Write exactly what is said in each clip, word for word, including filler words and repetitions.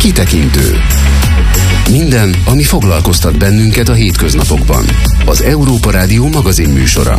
Kitekintő. Minden, ami foglalkoztat bennünket a hétköznapokban. Az Európa Rádió magazin műsora.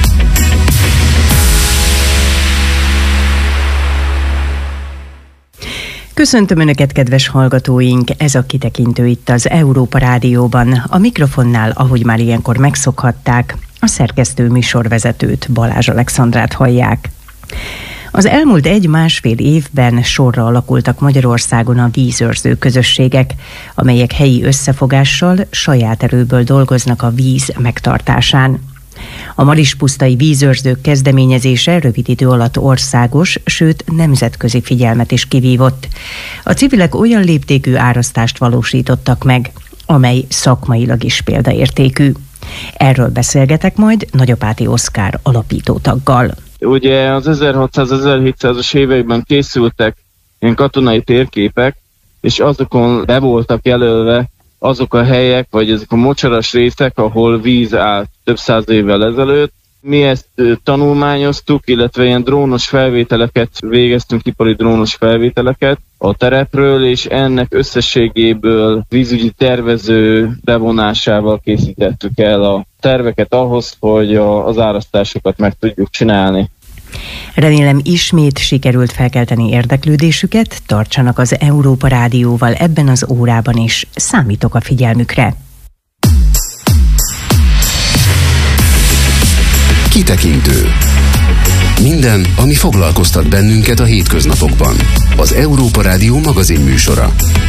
Köszöntöm Önöket, kedves hallgatóink! Ez a Kitekintő itt az Európa Rádióban. A mikrofonnál, ahogy már ilyenkor megszokhatták, a szerkesztő műsorvezetőt, Balázs Alexandrát hallják. Az elmúlt egy-másfél évben sorra alakultak Magyarországon a vízőrző közösségek, amelyek helyi összefogással, saját erőből dolgoznak a víz megtartásán. A Marispusztai vízőrzők kezdeményezése rövid idő alatt országos, sőt nemzetközi figyelmet is kivívott. A civilek olyan léptékű árasztást valósítottak meg, amely szakmailag is példaértékű. Erről beszélgetek majd Nagyapáti Oszkár alapítótaggal. Ugye az ezerhatszáz-ezerhétszázas években készültek ilyen katonai térképek, és azokon be voltak jelölve azok a helyek, vagy ezek a mocsaras részek, ahol víz állt több száz évvel ezelőtt. Mi ezt tanulmányoztuk, illetve ilyen drónos felvételeket végeztünk, ipari drónos felvételeket a terepről, és ennek összességéből vízügyi tervező bevonásával készítettük el a terveket ahhoz, hogy a, az árasztásokat meg tudjuk csinálni. Remélem ismét sikerült felkelteni érdeklődésüket, tartsanak az Európa Rádióval ebben az órában is, számítok a figyelmükre. Kitekintő. Minden, ami foglalkoztat bennünket a hétköznapokban. Az Európa Rádió magazin műsora.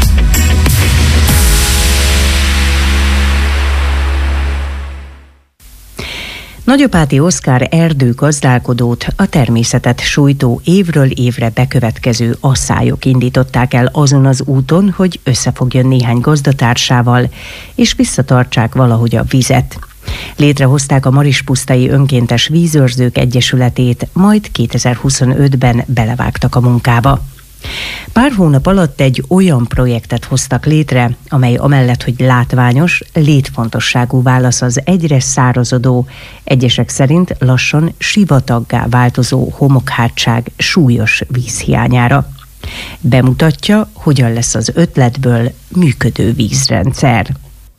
Nagyapáti Oszkár erdőgazdálkodót a természetet sújtó évről évre bekövetkező asszályok indították el azon az úton, hogy összefogjon néhány gazdatársával, és visszatartsák valahogy a vizet. Létrehozták a Marispusztai Önkéntes Vízőrzők Egyesületét, majd kétezer-huszonötben belevágtak a munkába. Pár hónap alatt egy olyan projektet hoztak létre, amely amellett, hogy látványos, létfontosságú válasz az egyre szárazodó, egyesek szerint lassan sivataggá változó homokhátság súlyos vízhiányára. Bemutatja, hogyan lesz az ötletből működő vízrendszer.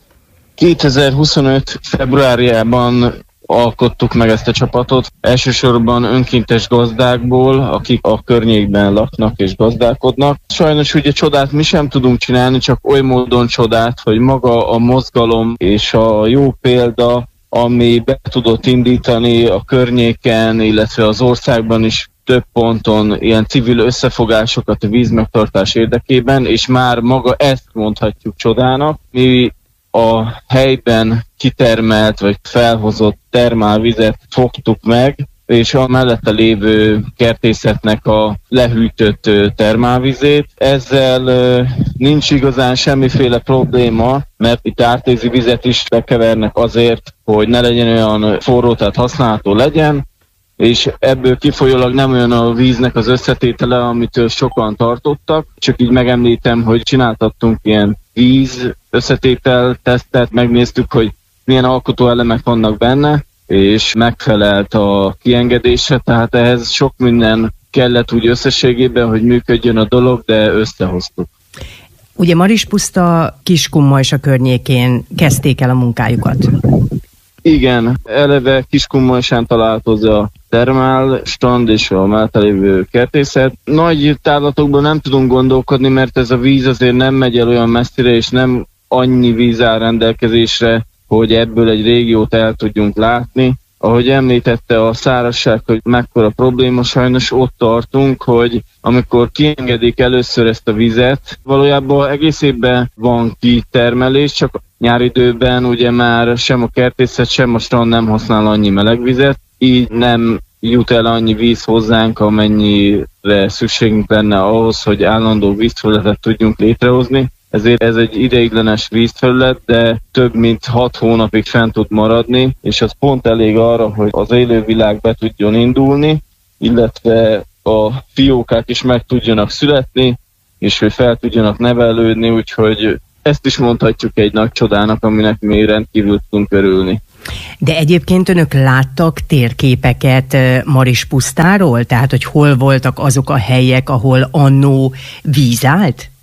kétezer-huszonöt februárjában alkottuk meg ezt a csapatot, elsősorban önkéntes gazdákból, akik a környékben laknak és gazdálkodnak. Sajnos ugye csodát mi sem tudunk csinálni, csak oly módon csodát, hogy maga a mozgalom és a jó példa, ami be tudott indítani a környéken, illetve az országban is több ponton ilyen civil összefogásokat a vízmegtartás érdekében, és már maga ezt mondhatjuk csodának. Mi a helyben kitermelt vagy felhozott termálvizet fogtuk meg, és a mellette lévő kertészetnek a lehűtött termálvizét. Ezzel nincs igazán semmiféle probléma, mert itt ártézi vizet is bekevernek azért, hogy ne legyen olyan forró, tehát használható legyen, és ebből kifolyólag nem olyan a víznek az összetétele, amitől sokan tartottak. Csak így megemlítem, hogy csináltattunk ilyen víz összetétel tesztet, megnéztük, hogy milyen alkotóelemek vannak benne, és megfelelt a kiengedésre, tehát ehhez sok minden kellett úgy összességében, hogy működjön a dolog, de összehoztuk. Ugye Marispuszta, Kiskunmajsa környékén kezdték el a munkájukat. Igen, eleve Kiskunmajsán találkozó a termál, strand és a mellette lévő kertészet. Nagy távlatokban nem tudunk gondolkodni, mert ez a víz azért nem megy el olyan messzire, és nem annyi víz áll rendelkezésre, hogy ebből egy régiót el tudjunk látni. Ahogy említette a szárazság, hogy mekkora probléma, sajnos ott tartunk, hogy amikor kiengedik először ezt a vizet, valójában egész évben van kitermelés, csak nyári időben ugye már sem a kertészet, sem a strand nem használ annyi melegvizet, így nem jut el annyi víz hozzánk, amennyire szükségünk lenne ahhoz, hogy állandó vízfelületet tudjunk létrehozni. Ezért ez egy ideiglenes vízfelület, de több mint hat hónapig fent tud maradni, és az pont elég arra, hogy az élővilág be tudjon indulni, illetve a fiókák is meg tudjanak születni, és hogy fel tudjanak nevelődni, úgyhogy ezt is mondhatjuk egy nagy csodának, aminek mi rendkívül tudunk örülni. De egyébként önök láttak térképeket Marispusztáról? Tehát, hogy hol voltak azok a helyek, ahol annó víz állt?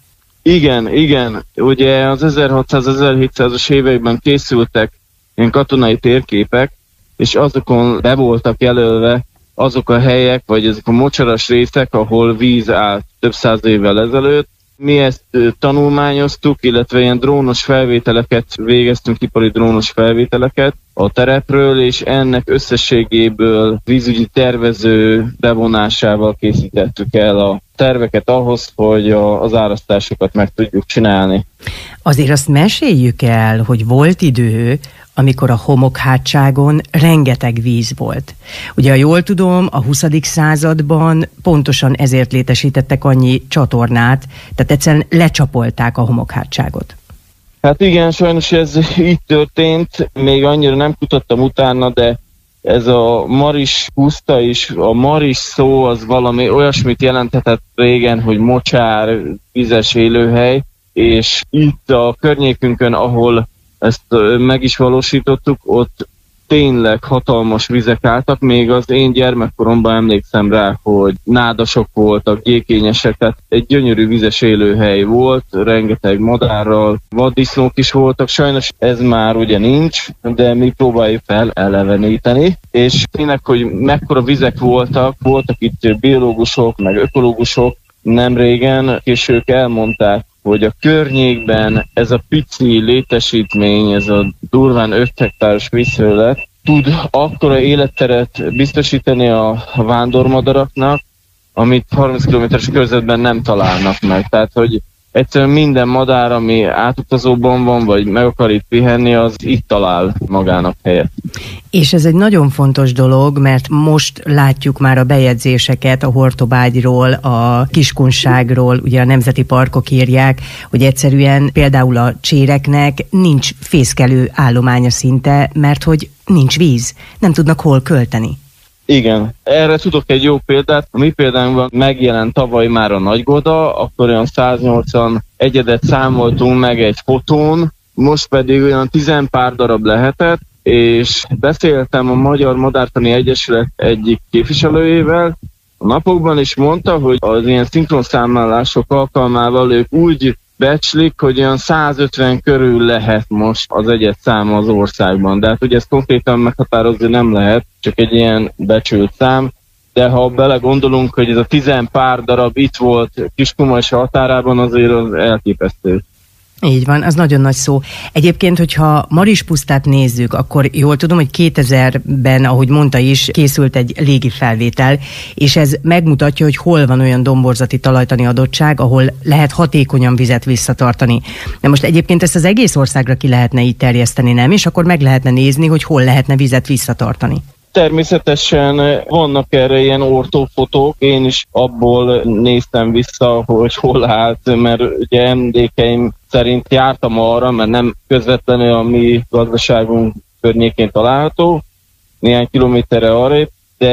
Igen, igen. Ugye az ezerhatszáz-ezerhétszázas években készültek ilyen katonai térképek, és azokon be voltak jelölve azok a helyek, vagy ezek a mocsaras részek, ahol víz állt több száz évvel ezelőtt. Mi ezt tanulmányoztuk, illetve ilyen drónos felvételeket végeztünk, ipari drónos felvételeket a terepről, és ennek összességéből vízügyi tervező bevonásával készítettük el a terveket ahhoz, hogy a, az árasztásokat meg tudjuk csinálni. Azért azt meséljük el, hogy volt idő, amikor a homokhátságon rengeteg víz volt. Ugye, ha jól tudom, a huszadik században pontosan ezért létesítettek annyi csatornát, tehát egyszerűen lecsapolták a homokhátságot. Hát igen, sajnos ez így történt, még annyira nem kutattam utána, de ez a Maris puszta is, a Maris szó az valami olyasmit jelenthetett régen, hogy mocsár, vizes élőhely, és itt a környékünkön, ahol ezt meg is valósítottuk, ott tényleg hatalmas vizek álltak, még az én gyermekkoromban emlékszem rá, hogy nádasok voltak, gyékényesek, tehát egy gyönyörű vizes élőhely volt, rengeteg madárral, vaddisznók is voltak, sajnos ez már ugye nincs, de mi próbáljuk fel eleveníteni, és tényleg, hogy mekkora vizek voltak, voltak itt biológusok, meg ökológusok nem régen, és ők elmondták, hogy a környékben ez a pici létesítmény, ez a durván öt hektáros vízfelület tud akkora életteret biztosítani a vándormadaraknak, amit harminc kilométeres körzetben nem találnak meg. Tehát, hogy egyszerűen minden madár, ami átutazóban van, vagy meg akar itt pihenni, az itt talál magának helyet. És ez egy nagyon fontos dolog, mert most látjuk már a bejegyzéseket a Hortobágyról, a Kiskunságról, ugye a nemzeti parkok írják, hogy egyszerűen például a cséreknek nincs fészkelő állománya szinte, mert hogy nincs víz, nem tudnak hol költeni. Igen, erre tudok egy jó példát. A mi példánkban megjelent tavaly már a Nagygoda, akkor olyan száznyolcvan egyedet számoltunk meg egy fotón, most pedig olyan tizen pár darab lehetett, és beszéltem a Magyar Madártani Egyesület egyik képviselőjével a napokban, és mondta, hogy az ilyen szinkronszámlálások alkalmával ők úgy becslik, hogy olyan százötven körül lehet most az egyet száma az országban. De hát ugye ezt konkrétan meghatározni nem lehet, csak egy ilyen becsült szám. De ha belegondolunk, hogy ez a tizen pár darab itt volt Kiskunmajsa határában, azért az elképesztő. Így van, az nagyon nagy szó. Egyébként, hogyha Marispusztát nézzük, akkor jól tudom, hogy kétezerben, ahogy mondta is, készült egy légi felvétel, és ez megmutatja, hogy hol van olyan domborzati talajtani adottság, ahol lehet hatékonyan vizet visszatartani. De most egyébként ezt az egész országra ki lehetne így terjeszteni, nem? És akkor meg lehetne nézni, hogy hol lehetne vizet visszatartani. Természetesen vannak erre ilyen ortófotók, én is abból néztem vissza, hogy hol állt, mert ugye emlékeim szerint jártam arra, mert nem közvetlenül a mi gazdaságunk környékén található, néhány kilométerre arrébb,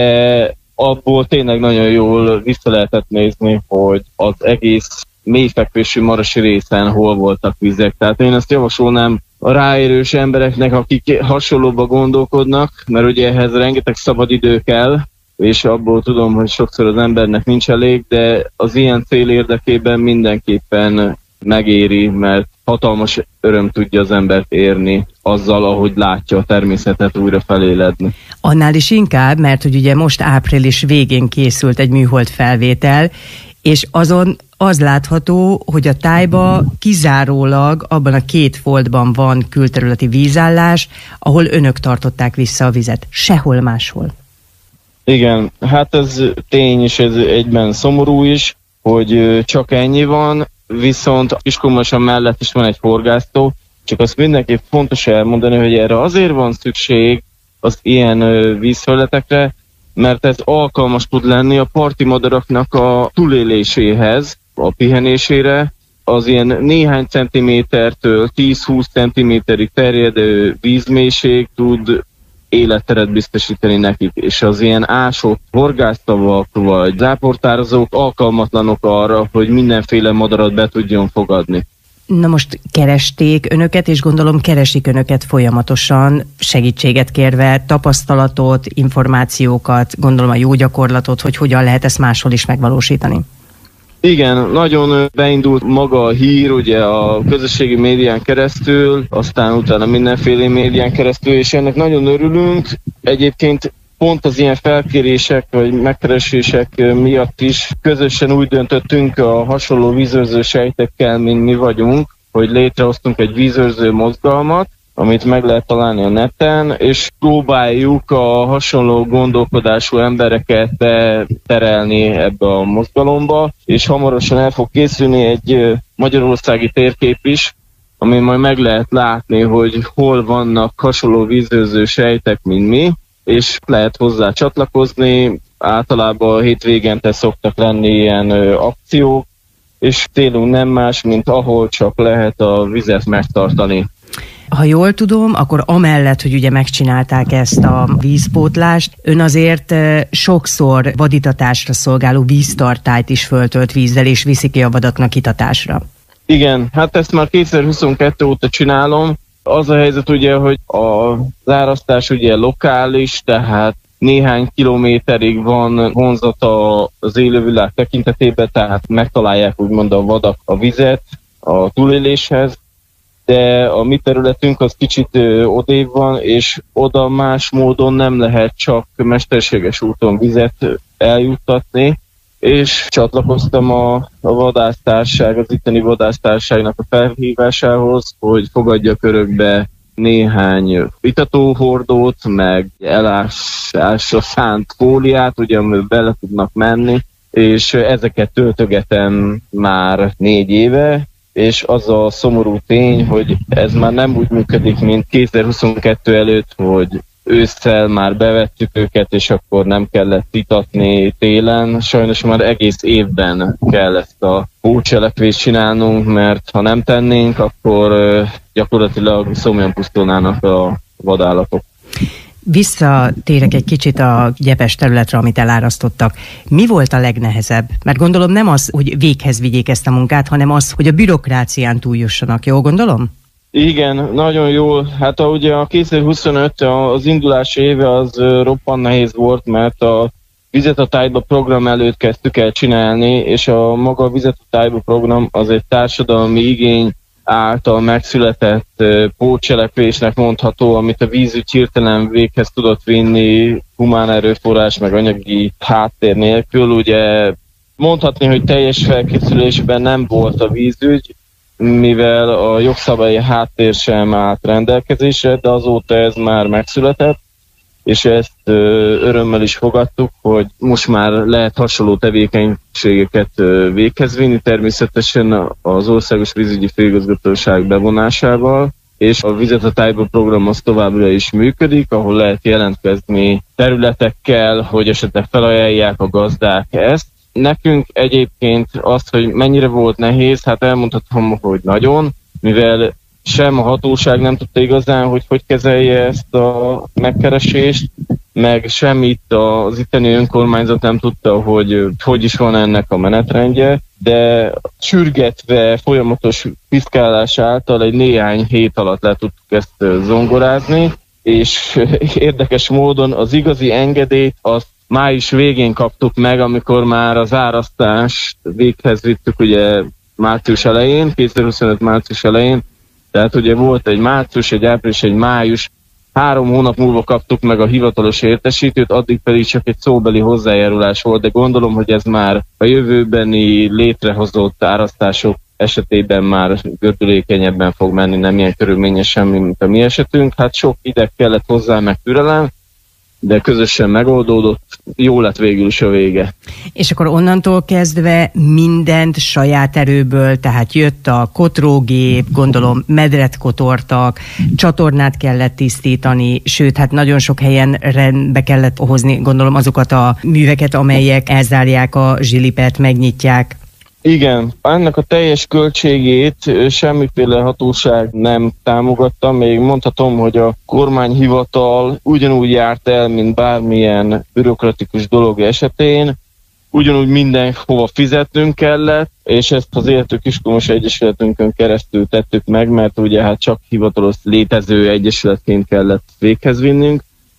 de abból tényleg nagyon jól vissza lehetett nézni, hogy az egész mélyfekvésű marasi részen hol voltak vizek. Tehát én ezt javasolnám a ráérős embereknek, akik hasonlóba gondolkodnak, mert ugye ehhez rengeteg szabadidő kell, és abból tudom, hogy sokszor az embernek nincs elég, de az ilyen cél érdekében mindenképpen megéri, mert hatalmas öröm tudja az embert érni azzal, ahogy látja a természetet újra feléledni. Annál is inkább, mert hogy ugye most április végén készült egy műhold felvétel, és azon az látható, hogy a tájba kizárólag abban a két foltban van külterületi vízállás, ahol önök tartották vissza a vizet. Sehol máshol. Igen, hát ez tény, és ez egyben szomorú is, hogy csak ennyi van, viszont Kiskunmajsa mellett is van egy horgásztó, csak azt mindenképp fontos elmondani, hogy erre azért van szükség az ilyen vízfelületekre, mert ez alkalmas tud lenni a parti madaraknak a túléléséhez, a pihenésére. Az ilyen néhány centimétertől tíz-húsz centiméterig terjedő vízmélység tud életteret biztosítani nekik, és az ilyen ásott horgásztavak vagy záportározók alkalmatlanok arra, hogy mindenféle madarat be tudjon fogadni. Na most keresték önöket, és gondolom keresik önöket folyamatosan, segítséget kérve, tapasztalatot, információkat, gondolom a jó gyakorlatot, hogy hogyan lehet ezt máshol is megvalósítani. Igen, nagyon beindult maga a hír ugye a közösségi médián keresztül, aztán utána mindenféle médián keresztül, és ennek nagyon örülünk. Egyébként pont az ilyen felkérések vagy megkeresések miatt is közösen úgy döntöttünk a hasonló vízőrző sejtekkel, mint mi vagyunk, hogy létrehoztunk egy vízőrző mozgalmat, amit meg lehet találni a neten, és próbáljuk a hasonló gondolkodású embereket beterelni ebbe a mozgalomba, és hamarosan el fog készülni egy magyarországi térkép is, amin majd meg lehet látni, hogy hol vannak hasonló vízőrző sejtek, mint mi, és lehet hozzá csatlakozni. Általában a hétvégente szoktak lenni ilyen ö, akciók, és célunk nem más, mint ahol csak lehet a vizet megtartani. Ha jól tudom, akkor amellett, hogy ugye megcsinálták ezt a vízpótlást, ön azért sokszor vaditatásra szolgáló víztartályt is föltölt vízzel, és viszi ki a vadaknak itatásra. Igen, hát ezt már kétezer-huszonkettő óta csinálom. Az a helyzet ugye, hogy a zárasztás ugye lokális, tehát néhány kilométerig van vonzata az élővilág tekintetében, tehát megtalálják úgymond a vadak a vizet a túléléshez, de a mi területünk az kicsit ö, odébb van, és oda más módon nem lehet csak mesterséges úton vizet eljuttatni, és csatlakoztam a, a vadásztárság, az itteni vadásztárságnak a felhívásához, hogy fogadja körökbe néhány itatóhordót, meg elásásra szánt fóliát, ugye, amiben bele tudnak menni, és ezeket töltögetem már négy éve, és az a szomorú tény, hogy ez már nem úgy működik, mint kétezer-huszonkettő előtt, hogy ősszel már bevettük őket, és akkor nem kellett itatni télen. Sajnos már egész évben kell ezt a pótcselekvést csinálnunk, mert ha nem tennénk, akkor gyakorlatilag szomjan pusztulnának a vadállatok. Visszatérek egy kicsit a gyepes területre, amit elárasztottak. Mi volt a legnehezebb? Mert gondolom nem az, hogy véghez vigyék ezt a munkát, hanem az, hogy a bürokrácián túljussanak. Jól gondolom? Igen, nagyon jól. Hát a, ugye a kétezer-huszonöt az indulási éve az roppant nehéz volt, mert a Vizet a tájba program előtt kezdtük el csinálni, és a maga a Vizet a tájba program az egy társadalmi igény által megszületett pótcselekvésnek mondható, amit a vízügy hirtelen véghez tudott vinni humán erőforrás meg anyagi háttér nélkül. Ugye mondhatni, hogy teljes felkészülésben nem volt a vízügy, mivel a jogszabályi háttér sem állt rendelkezésre, de azóta ez már megszületett, és ezt ö, örömmel is fogadtuk, hogy most már lehet hasonló tevékenységeket ö, véghez vinni, természetesen az Országos Vízügyi Főigazgatóság bevonásával, és a Vizet a tájba program az továbbra is működik, ahol lehet jelentkezni területekkel, hogy esetleg felajánlják a gazdák ezt. Nekünk egyébként azt, hogy mennyire volt nehéz, hát elmondhatom, hogy nagyon, mivel sem a hatóság nem tudta igazán, hogy hogy kezelje ezt a megkeresést, meg sem itt az itteni önkormányzat nem tudta, hogy hogy is van ennek a menetrendje, de sürgetve folyamatos piszkálás által egy néhány hét alatt le tudtuk ezt zongorázni, és érdekes módon az igazi engedélyt azt május végén kaptuk meg, amikor már az árasztást véghez vittük ugye március elején, kétezer-huszonöt március elején, tehát ugye volt egy március, egy április, egy május, három hónap múlva kaptuk meg a hivatalos értesítőt, addig pedig csak egy szóbeli hozzájárulás volt, de gondolom, hogy ez már a jövőbeni létrehozott árasztások esetében már gördülékenyebben fog menni, nem ilyen körülményesen, mint a mi esetünk. Hát sok ideg kellett hozzá, meg türelem, de közösen megoldódott, jó lett végül is a vége. És akkor onnantól kezdve mindent saját erőből, tehát jött a kotrógép, gondolom medret kotortak, csatornát kellett tisztítani, sőt, hát nagyon sok helyen rendbe kellett hozni, gondolom azokat a műveket, amelyek elzárják a zsilipet, megnyitják. Igen, ennek a teljes költségét semmiféle hatóság nem támogatta, még mondhatom, hogy a kormányhivatal ugyanúgy járt el, mint bármilyen bürokratikus dolog esetén, ugyanúgy mindenhova fizetnünk kellett, és ezt az Élhető Kiskunmos Egyesületünkön keresztül tettük meg, mert ugye hát csak hivatalos létező egyesületként kellett véghez vinnünk,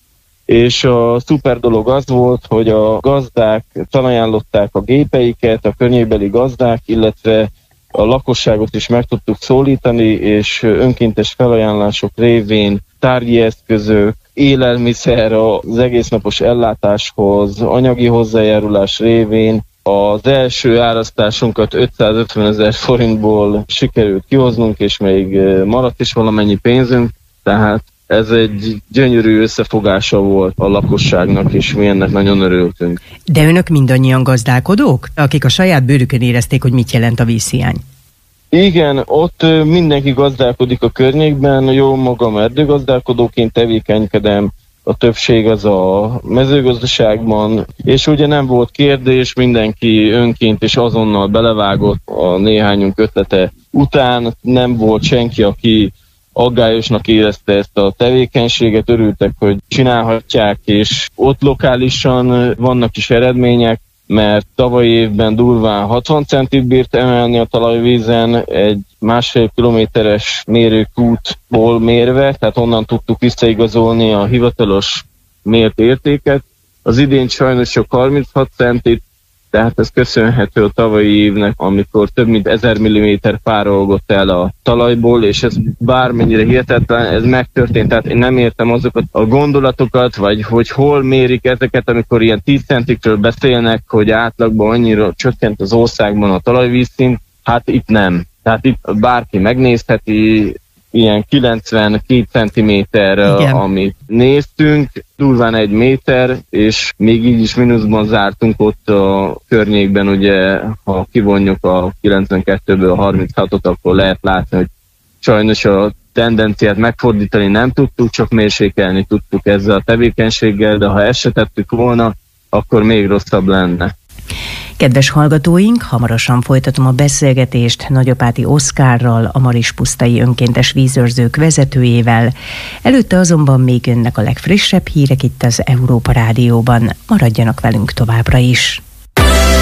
és a szuper dolog az volt, hogy a gazdák felajánlották a gépeiket, a környékbeli gazdák, illetve a lakosságot is meg tudtuk szólítani, és önkéntes felajánlások révén tárgyi eszközök, élelmiszer az egésznapos ellátáshoz, anyagi hozzájárulás révén az első árasztásunkat ötszázötvenezer forintból sikerült kihoznunk, és még maradt is valamennyi pénzünk, tehát ez egy gyönyörű összefogása volt a lakosságnak, és mi ennek nagyon örültünk. De önök mindannyian gazdálkodók, akik a saját bőrükön érezték, hogy mit jelent a vízhiány? Igen, ott mindenki gazdálkodik a környékben, jó magam erdőgazdálkodóként tevékenykedem, a többség az a mezőgazdaságban, és ugye nem volt kérdés, mindenki önként és azonnal belevágott a néhányunk ötlete után, nem volt senki, aki aggályosnak érezte ezt a tevékenységet, örültek, hogy csinálhatják, és ott lokálisan vannak is eredmények, mert tavalyi évben durván hatvan centit bírt emelni a talajvízen egy másfél kilométeres mérőkútból mérve, tehát onnan tudtuk visszaigazolni a hivatalos mért értéket. Az idén sajnos csak harminchat centit, tehát ez köszönhető a tavalyi évnek, amikor több mint ezer milliméter párolgott el a talajból, és ez bármennyire hihetetlen, ez megtörtént, tehát én nem értem azokat a gondolatokat, vagy hogy hol mérik ezeket, amikor ilyen tíz centikről beszélnek, hogy átlagban annyira csökkent az országban a talajvízszint, hát itt nem. Tehát itt bárki megnézheti, ilyen kilencvenkét centiméter, amit néztünk, durván egy méter, és még így is mínuszban zártunk ott a környékben, ugye, ha kivonjuk a kilencvenkettőből a harminchatot, akkor lehet látni, hogy sajnos a tendenciát megfordítani nem tudtuk, csak mérsékelni tudtuk ezzel a tevékenységgel, de ha ezt se tettük volna, akkor még rosszabb lenne. Kedves hallgatóink, hamarosan folytatom a beszélgetést Nagyapáti Oszkárral, a Marispusztai Önkéntes Vízőrzők vezetőjével. Előtte azonban még jönnek a legfrissebb hírek itt az Európa Rádióban. Maradjanak velünk továbbra is!